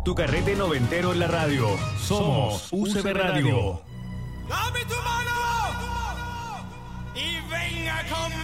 Tu carrete noventero en la radio. Somos UCB Radio. ¡Dame tu mano! ¡Y venga conmigo!